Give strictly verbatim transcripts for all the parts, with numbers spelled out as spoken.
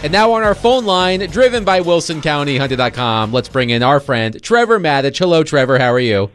And now on our phone line, driven by Wilson County Hunter dot com, let's bring in our friend, Trevor Matich. Hello, Trevor. How are you?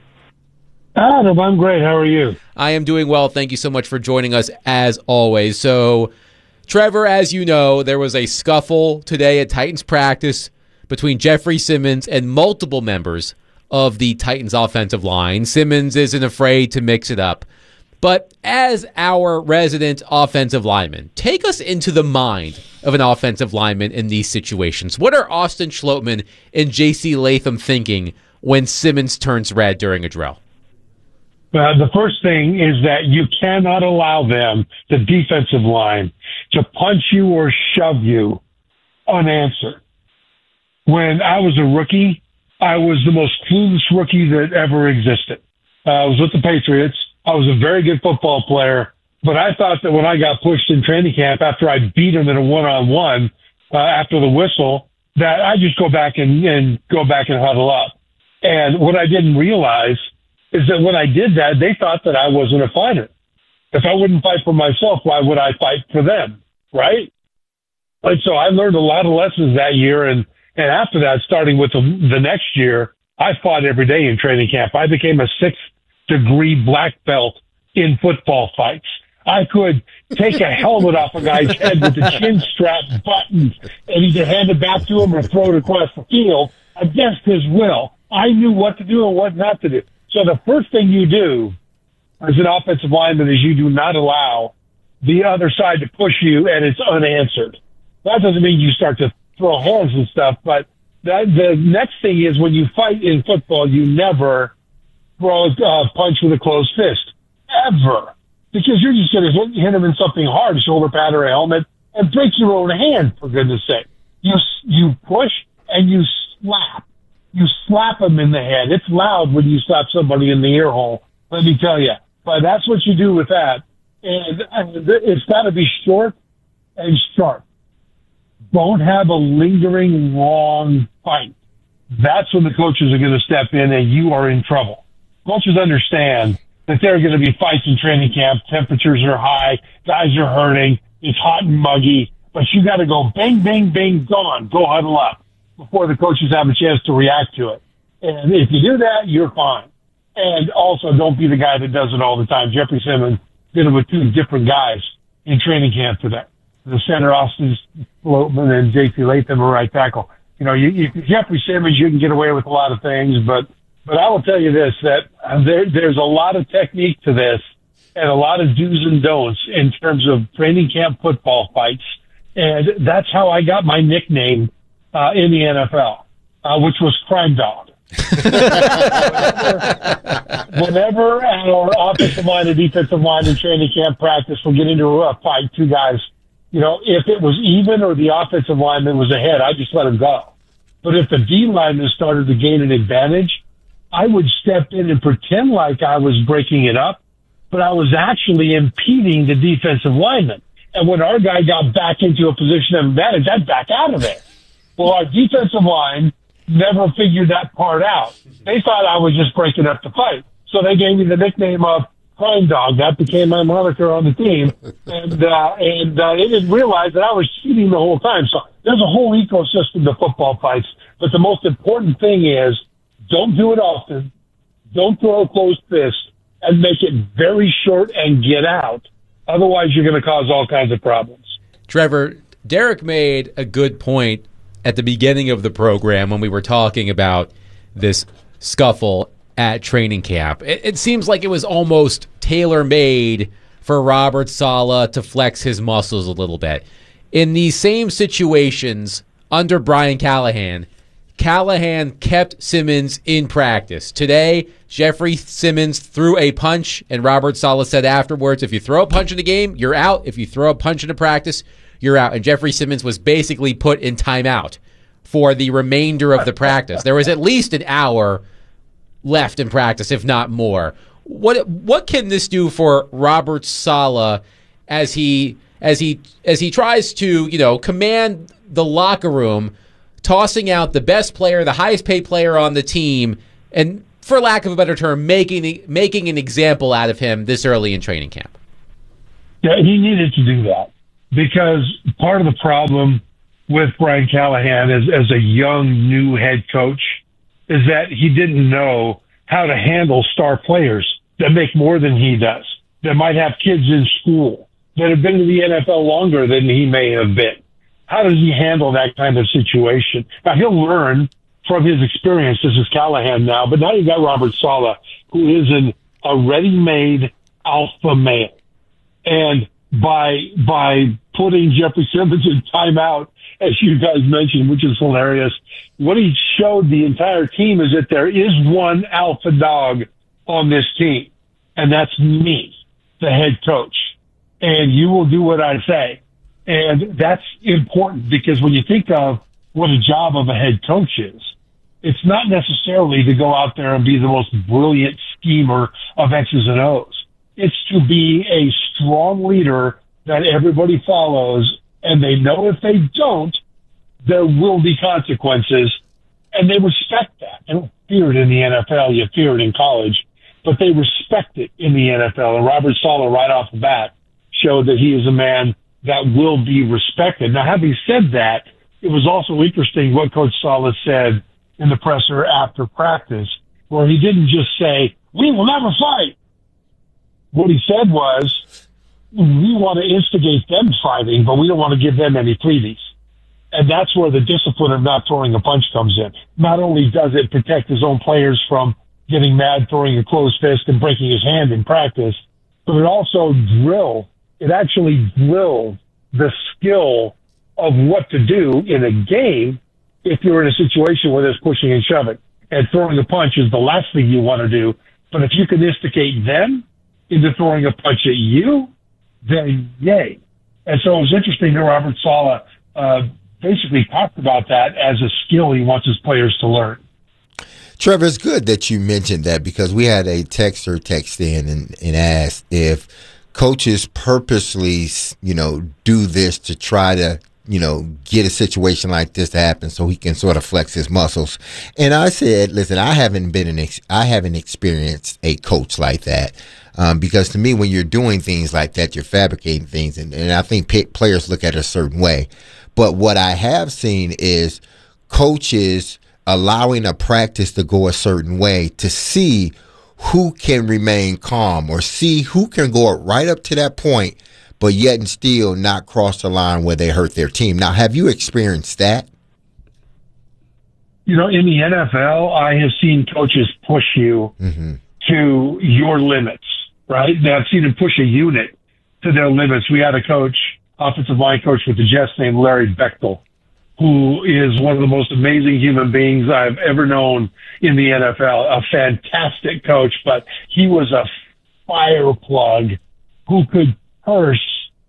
Adam, I'm great. How are you? I am doing well. Thank you so much for joining us, as always. So, Trevor, as you know, there was a scuffle today at Titans practice between Jeffrey Simmons and multiple members of the Titans offensive line. Simmons isn't afraid to mix it up. But as our resident offensive lineman, take us into the mind of an offensive lineman in these situations. What are Austin Schlottmann and J C Latham thinking when Simmons turns red during a drill? Uh, the first thing is that you cannot allow them, the defensive line, to punch you or shove you unanswered. When I was a rookie, I was the most clueless rookie that ever existed. Uh, I was with the Patriots. I was a very good football player, but I thought that when I got pushed in training camp after I beat him in a one-on-one uh, after the whistle, that I just go back and, and go back and huddle up. And what I didn't realize is that when I did that, they thought that I wasn't a fighter. If I wouldn't fight for myself, why would I fight for them, right? And so I learned a lot of lessons that year, and, and after that, starting with the, the next year, I fought every day in training camp. I became a sixth degree black belt in football fights. I could take a helmet off a guy's head with the chin strap buttoned and either hand it back to him or throw it across the field against his will. I knew what to do and what not to do. So the first thing you do as an offensive lineman is you do not allow the other side to push you and it's unanswered. That doesn't mean you start to throw hands and stuff, but that, the next thing is when you fight in football, you never throw a uh, punch with a closed fist, ever. Because you're just going to hit, hit him in something hard, a shoulder pad or a helmet, and break your own hand, for goodness sake. You, you push and you slap. You slap them in the head. It's loud when you slap somebody in the ear hole, let me tell you. But that's what you do with that. And, and it's got to be short and sharp. Don't have a lingering, long fight. That's when the coaches are going to step in and you are in trouble. Coaches understand that there are going to be fights in training camp. Temperatures are high. Guys are hurting. It's hot and muggy. But you got to go bang, bang, bang, gone. Go huddle up before the coaches have a chance to react to it. And if you do that, you're fine. And also, don't be the guy that does it all the time. Jeffrey Simmons did it with two different guys in training camp today. The center, Austin Schlottmann, and J C Latham, a right tackle. You know, you, you, Jeffrey Simmons, you can get away with a lot of things, but but I will tell you this, that there, there's a lot of technique to this and a lot of do's and don'ts in terms of training camp football fights. And that's how I got my nickname uh, in the N F L, uh, which was Crime Dog. whenever, whenever our offensive line and defensive line in training camp practice will get into a fight, two guys, you know, if it was even or the offensive lineman was ahead, I just let him go. But if the D lineman started to gain an advantage, I would step in and pretend like I was breaking it up, but I was actually impeding the defensive lineman. And when our guy got back into a position of advantage, I'd back out of it. Well, our defensive line never figured that part out. They thought I was just breaking up the fight. So they gave me the nickname of Crime Dog. That became my moniker on the team. And, uh, and, uh, they didn't realize that I was cheating the whole time. So there's a whole ecosystem to football fights. But the most important thing is don't do it often. Don't throw a closed fist and make it very short and get out. Otherwise, you're going to cause all kinds of problems. Trevor, Derek made a good point at the beginning of the program when we were talking about this scuffle at training camp. It, it seems like it was almost tailor-made for Robert Saleh to flex his muscles a little bit. In these same situations under Brian Callahan, Callahan kept Simmons in practice. Today, Jeffrey Simmons threw a punch, and Robert Saleh said afterwards, if you throw a punch in the game, you're out. If you throw a punch in a practice, you're out. And Jeffrey Simmons was basically put in timeout for the remainder of the practice. There was at least an hour left in practice, if not more. What what can this do for Robert Saleh as he as he as he tries to, you know, command the locker room, tossing out the best player, the highest paid player on the team, and for lack of a better term, making making an example out of him this early in training camp? Yeah, he needed to do that because part of the problem with Brian Callahan as, as a young new head coach is that he didn't know how to handle star players that make more than he does, that might have kids in school, that have been to the N F L longer than he may have been. How does he handle that kind of situation? Now, he'll learn from his experience. This is Callahan now, but now you've got Robert Saleh, who is an, a ready-made alpha male. And by by putting Jeffrey Simmons in timeout, as you guys mentioned, which is hilarious, what he showed the entire team is that there is one alpha dog on this team, and that's me, the head coach. And you will do what I say. And that's important because when you think of what a job of a head coach is, it's not necessarily to go out there and be the most brilliant schemer of X's and O's. It's to be a strong leader that everybody follows, and they know if they don't, there will be consequences, and they respect that. They don't fear it in the N F L. You fear it in college, but they respect it in the N F L. And Robert Saleh, right off the bat, showed that he is a man that will be respected. Now, having said that, it was also interesting what Coach Saleh said in the presser after practice, where he didn't just say, "We will never fight." What he said was, "We want to instigate them fighting, but we don't want to give them any freebies." And that's where the discipline of not throwing a punch comes in. Not only does it protect his own players from getting mad, throwing a closed fist, and breaking his hand in practice, but it also drill, it actually drills the skill of what to do in a game if you're in a situation where there's pushing and shoving. And throwing a punch is the last thing you want to do. But if you can instigate them into throwing a punch at you, then yay. And so it was interesting that Robert Saleh uh, basically talked about that as a skill he wants his players to learn. Trevor, it's good that you mentioned that because we had a texter text in and, and asked if coaches purposely, you know, do this to try to, you know, get a situation like this to happen so he can sort of flex his muscles. And I said, listen, I haven't been an ex- I haven't experienced a coach like that. Um, because to me, when you're doing things like that, you're fabricating things. And, and I think p- players look at it a certain way. But what I have seen is coaches allowing a practice to go a certain way to see who can remain calm or see who can go right up to that point, but yet and still not cross the line where they hurt their team. Now, have you experienced that? You know, in the N F L, I have seen coaches push you mm-hmm. to your limits, right? I've seen them push a unit to their limits. We had a coach, offensive line coach with the Jets named Larry Bechtel, who is one of the most amazing human beings I've ever known in the N F L. A fantastic coach, but he was a fire plug who could curse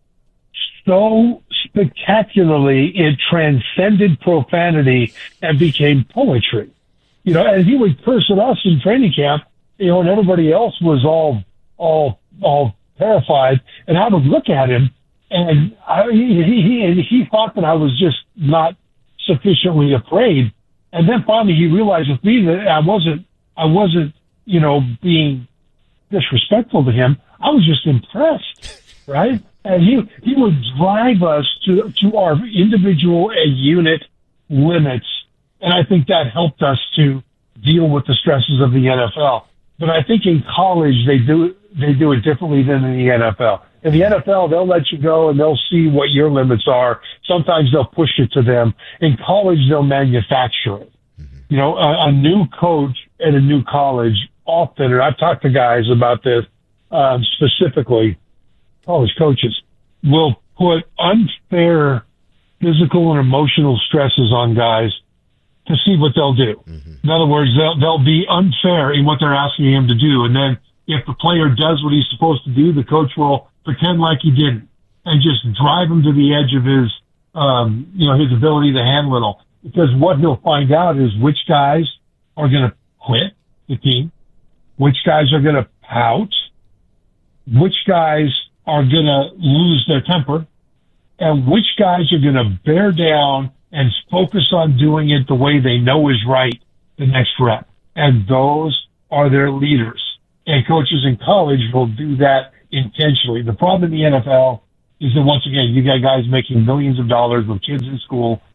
so spectacularly it transcended profanity and became poetry. You know, and he would curse at us in training camp, you know, and everybody else was all, all, all terrified. And I would look at him and I, he, he, he thought that I was just not sufficiently afraid. And then finally he realized with me that I wasn't, I wasn't, you know, being disrespectful to him. I was just impressed, right? And he, he would drive us to, to our individual and unit limits. And I think that helped us to deal with the stresses of the N F L. But I think in college they do, they do it differently than in the N F L. In the N F L, they'll let you go and they'll see what your limits are. Sometimes they'll push it to them. In college, they'll manufacture it. Mm-hmm. You know, a, a new coach at a new college often, and I've talked to guys about this, um, specifically, college coaches will put unfair physical and emotional stresses on guys to see what they'll do. Mm-hmm. In other words, they'll, they'll be unfair in what they're asking him to do. And then if the player does what he's supposed to do, the coach will pretend like he didn't and just drive him to the edge of his, um, you know, his ability to handle it all. Because what he'll find out is which guys are going to quit the team, which guys are going to pout, which guys are going to lose their temper, and which guys are going to bear down and focus on doing it the way they know is right the next rep. And those are their leaders. And coaches in college will do that intentionally. The problem in the N F L is that, once again, you got guys making millions of dollars with kids in school,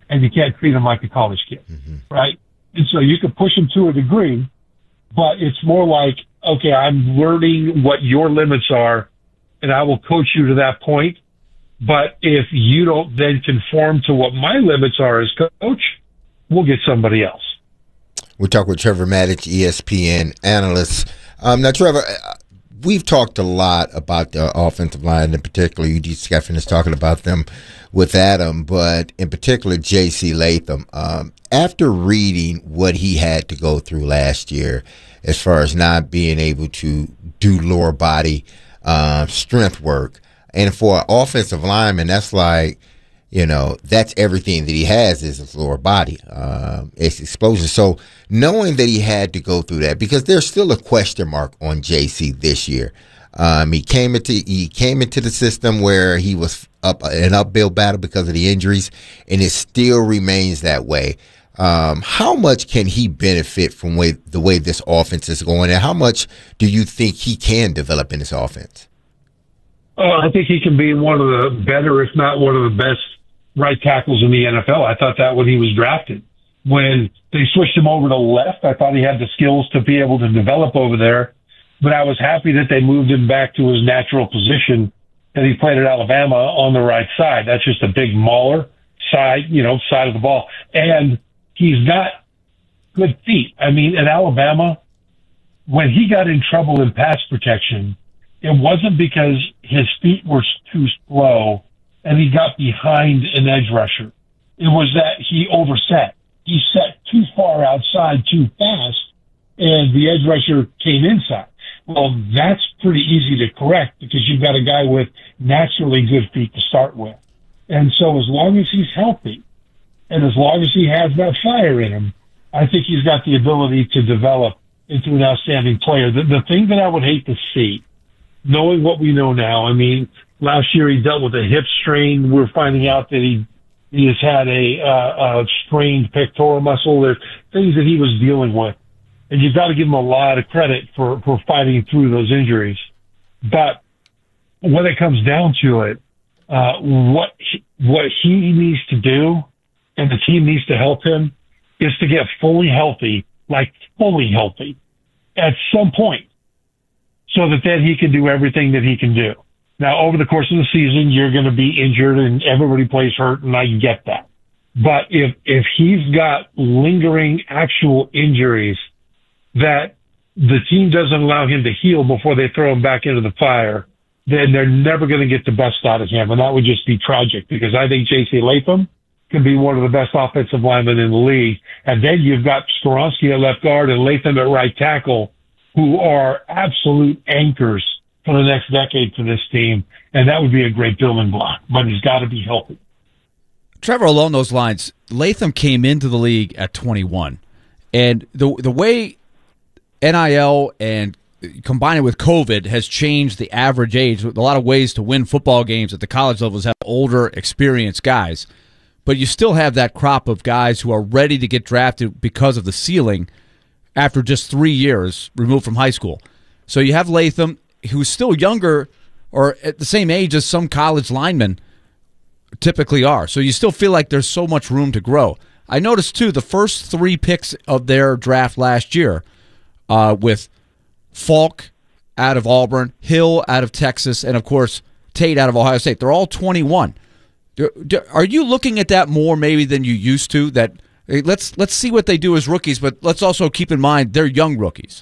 and you can't treat them like a college kid, mm-hmm. right? And so you can push them to a degree, but it's more like, okay, I'm learning what your limits are, and I will coach you to that point. But if you don't then conform to what my limits are as coach, we'll get somebody else. We're talking with Trevor Matich, E S P N analyst. Um, now, Trevor, we've talked a lot about the offensive line, in particular, U D Skeffen is talking about them with Adam, but in particular, J C Latham. Um, after reading what he had to go through last year, as far as not being able to do lower body uh, strength work, and for an offensive lineman, that's like, you know, that's everything that he has is his lower body. Uh, it's explosion. So knowing that he had to go through that, because there's still a question mark on J C this year. Um, he came into he came into the system where he was up an uphill battle because of the injuries, and it still remains that way. Um, how much can he benefit from way, the way this offense is going, and how much do you think he can develop in this offense? Uh, I think he can be one of the better, if not one of the best, right tackles in the N F L. I thought that when he was drafted. When they switched him over to left, I thought he had the skills to be able to develop over there. But I was happy that they moved him back to his natural position that he played at Alabama on the right side. That's just a big mauler side, you know, side of the ball. And he's got good feet. I mean, at Alabama, when he got in trouble in pass protection, it wasn't because his feet were too slow and he got behind an edge rusher. It was that he overset. He set too far outside too fast, and the edge rusher came inside. Well, that's pretty easy to correct because you've got a guy with naturally good feet to start with. And so as long as he's healthy and as long as he has that fire in him, I think he's got the ability to develop into an outstanding player. The, the thing that I would hate to see, knowing what we know now, I mean, last year he dealt with a hip strain. We're finding out that he he has had a, uh, a strained pectoral muscle. There's things that he was dealing with. And you've got to give him a lot of credit for, for fighting through those injuries. But when it comes down to it, uh, what he, what he needs to do, and the team needs to help him, is to get fully healthy, like fully healthy, at some point, so that then he can do everything that he can do. Now, over the course of the season, you're going to be injured and everybody plays hurt, and I get that. But if, if he's got lingering actual injuries that the team doesn't allow him to heal before they throw him back into the fire, then they're never going to get the best out of him. And that would just be tragic because I think J C Latham can be one of the best offensive linemen in the league. And then you've got Skoronski at left guard and Latham at right tackle, who are absolute anchors for the next decade for this team, and that would be a great building block, but he's got to be healthy. Trevor, along those lines, Latham came into the league at twenty-one, and the the way N I L and combined with COVID has changed the average age. A lot of ways to win football games at the college levels have older, experienced guys, but you still have that crop of guys who are ready to get drafted because of the ceiling after just three years removed from high school. So you have Latham, who's still younger or at the same age as some college linemen typically are. So you still feel like there's so much room to grow. I noticed, too, the first three picks of their draft last year uh, with Falk out of Auburn, Hill out of Texas, and, of course, Tate out of Ohio State. They're all twenty-one. Are you looking at that more maybe than you used to, that hey, let's let's see what they do as rookies, but let's also keep in mind they're young rookies?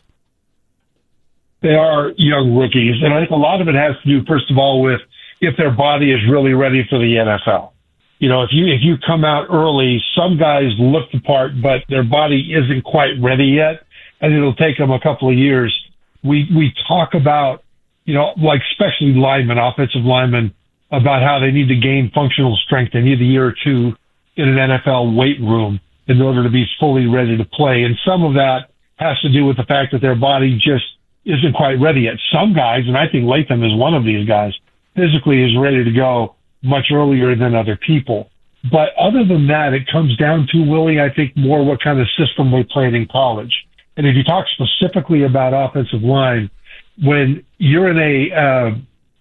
They are young rookies, and I think a lot of it has to do, first of all, with if their body is really ready for the N F L. You know, if you if you come out early, some guys look the part, but their body isn't quite ready yet, and it'll take them a couple of years. We we talk about, you know, like especially linemen, offensive linemen, about how they need to gain functional strength. They need a year or two in an N F L weight room in order to be fully ready to play, and some of that has to do with the fact that their body just isn't quite ready yet. Some guys, and I think Latham is one of these guys, physically is ready to go much earlier than other people. But other than that, it comes down to, Willie, I think more what kind of system they played in college. And if you talk specifically about offensive line, when you're in a uh,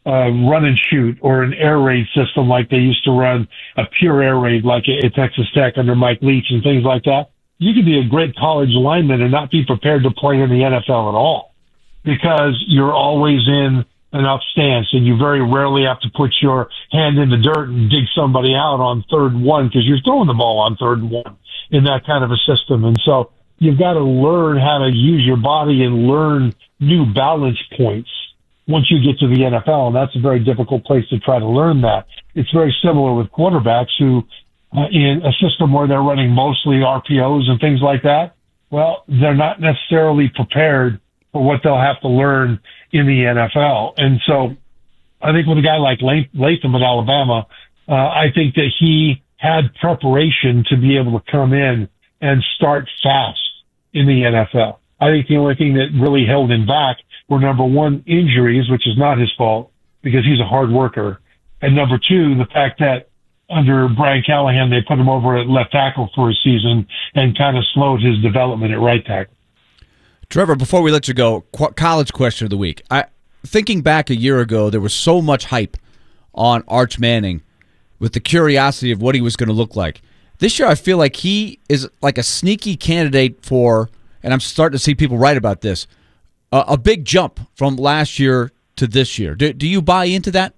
uh, run and shoot or an air raid system like they used to run a pure air raid like at Texas Tech under Mike Leach and things like that, you could be a great college lineman and not be prepared to play in the N F L at all because you're always in an up stance and you very rarely have to put your hand in the dirt and dig somebody out on third and one because you're throwing the ball on third and one in that kind of a system. And so you've got to learn how to use your body and learn new balance points once you get to the N F L, and that's a very difficult place to try to learn that. It's very similar with quarterbacks who, uh, in a system where they're running mostly R P Os and things like that, well, they're not necessarily prepared for what they'll have to learn in the N F L. And so I think with a guy like Latham at Alabama, uh, I think that he had preparation to be able to come in and start fast in the N F L. I think the only thing that really held him back were, number one, injuries, which is not his fault because he's a hard worker. And number two, the fact that under Brian Callahan, they put him over at left tackle for a season and kind of slowed his development at right tackle. Trevor, before we let you go, qu- college question of the week. I, thinking back a year ago, there was so much hype on Arch Manning with the curiosity of what he was going to look like. This year, I feel like he is like a sneaky candidate for, and I'm starting to see people write about this, uh, a big jump from last year to this year. Do, do you buy into that?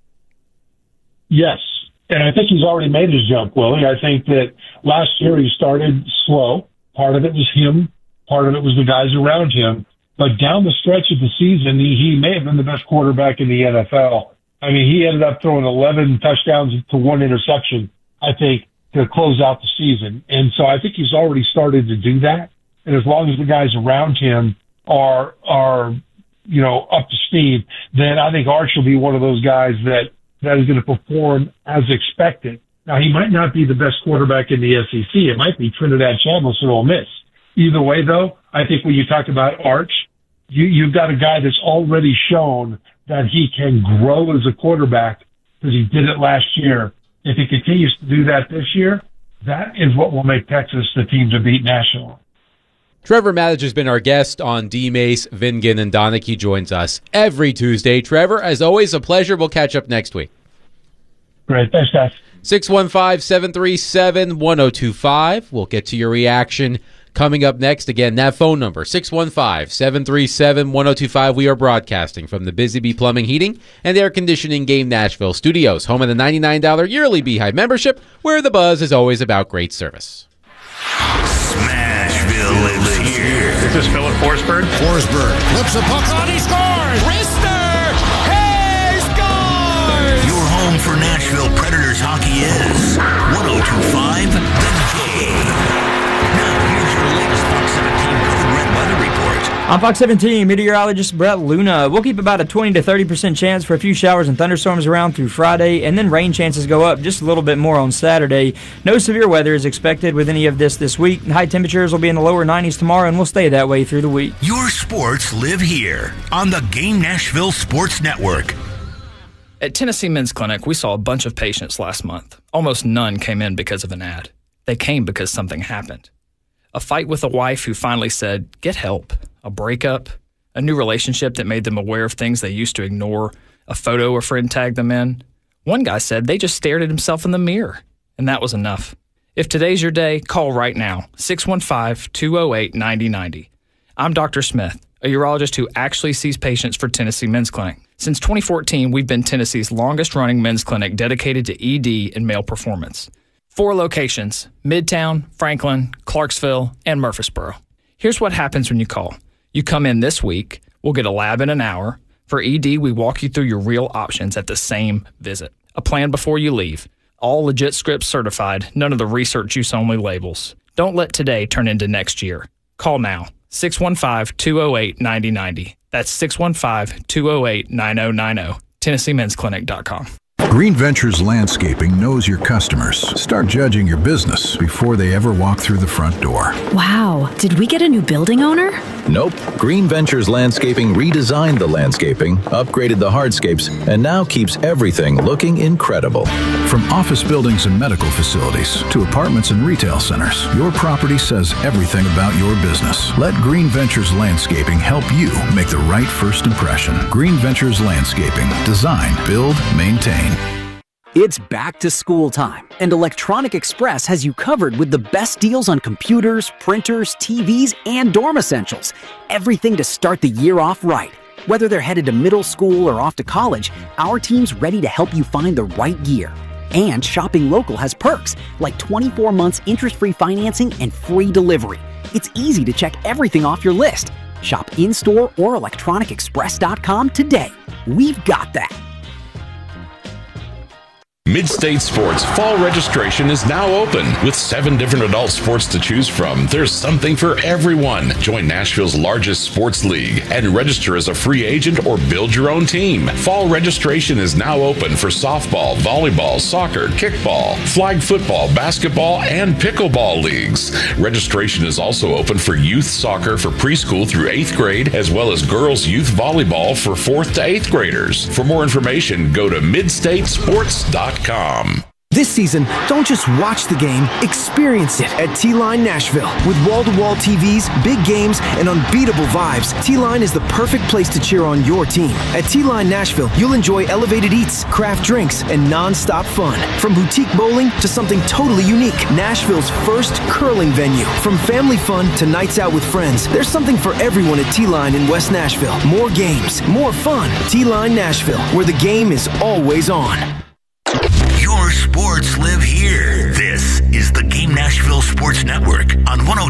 Yes, and I think he's already made his jump, Willie. I think that last year he started slow. Part of it was him. Part of it was the guys around him. But down the stretch of the season, he, he may have been the best quarterback in the N F L. I mean, he ended up throwing eleven touchdowns to one interception, I think, to close out the season. And so I think he's already started to do that. And as long as the guys around him are, are, you know, up to speed, then I think Arch will be one of those guys that, that is going to perform as expected. Now, he might not be the best quarterback in the S E C. It might be Trinidad Chambliss at Ole Miss. Either way, though, I think when you talk about Arch, you, you've got a guy that's already shown that he can grow as a quarterback because he did it last year. If he continues to do that this year, that is what will make Texas the team to beat nationally. Trevor Matich has been our guest on D-Mace, Vingan, and Donick. He joins us every Tuesday. Trevor, as always, a pleasure. We'll catch up next week. Great. Thanks, guys. six one five, seven three seven, one zero two five. We'll get to your reaction coming up next. Again, that phone number, six one five, seven three seven, one zero two five. We are broadcasting from the Busy Bee Plumbing, Heating, and Air Conditioning Game Nashville Studios, home of the ninety-nine dollars yearly Beehive membership, where the buzz is always about great service. Smashville lives here. This is Philip Forsberg. Forsberg flips a puck on, he scores! Rister! He scores! Your home for Nashville Predators hockey is one oh two point five The Game. Now, here's your latest Fox seventeen Code Red weather report. On Fox seventeen, meteorologist Brett Luna. We'll keep about a twenty to thirty percent chance for a few showers and thunderstorms around through Friday, and then rain chances go up just a little bit more on Saturday. No severe weather is expected with any of this this week. High temperatures will be in the lower nineties tomorrow and will stay that way through the week. Your sports live here on the Game Nashville Sports Network. At Tennessee Men's Clinic, we saw a bunch of patients last month. Almost none came in because of an ad. They came because something happened. A fight with a wife who finally said, get help. A breakup. A new relationship that made them aware of things they used to ignore. A photo a friend tagged them in. One guy said they just stared at himself in the mirror, and that was enough. If today's your day, call right now, six one five, two oh eight, nine oh nine oh. I'm Doctor Smith, a urologist who actually sees patients for Tennessee Men's Clinic. Since twenty fourteen, we've been Tennessee's longest-running men's clinic dedicated to E D and male performance. Four locations, Midtown, Franklin, Clarksville, and Murfreesboro. Here's what happens when you call. You come in this week, we'll get a lab in an hour. For E D, we walk you through your real options at the same visit. A plan before you leave. All legit scripts certified, none of the research use only labels. Don't let today turn into next year. Call now, six one five, two oh eight, nine oh nine oh. That's six one five, two oh eight, nine oh nine oh. Tennessee Men's Clinic dot com. Green Ventures Landscaping knows your customers. Start judging your business before they ever walk through the front door. Wow, did we get a new building owner? Nope. Green Ventures Landscaping redesigned the landscaping, upgraded the hardscapes, and now keeps everything looking incredible. From office buildings and medical facilities to apartments and retail centers, your property says everything about your business. Let Green Ventures Landscaping help you make the right first impression. Green Ventures Landscaping. Design, build, maintain. It's back to school time, and Electronic Express has you covered with the best deals on computers, printers, T Vs, and dorm essentials. Everything to start the year off right. Whether they're headed to middle school or off to college, our team's ready to help you find the right gear. And shopping local has perks, like twenty-four months interest-free financing and free delivery. It's easy to check everything off your list. Shop in-store or electronic express dot com today. We've got that. Midstate Sports fall registration is now open. With seven different adult sports to choose from, there's something for everyone. Join Nashville's largest sports league and register as a free agent or build your own team. Fall registration is now open for softball, volleyball, soccer, kickball, flag football, basketball, and pickleball leagues. Registration is also open for youth soccer for preschool through eighth grade, as well as girls youth volleyball for fourth to eighth graders. For more information, go to midstate sports dot com. This season, don't just watch the game, experience it at T-Line Nashville. With wall-to-wall T Vs, big games, and unbeatable vibes, T-Line is the perfect place to cheer on your team. At T-Line Nashville, you'll enjoy elevated eats, craft drinks, and non-stop fun. From boutique bowling to something totally unique, Nashville's first curling venue. From family fun to nights out with friends, there's something for everyone at T-Line in West Nashville. More games, more fun. T-Line Nashville, where the game is always on. Your sports live here. This is the Game Nashville Sports Network on one oh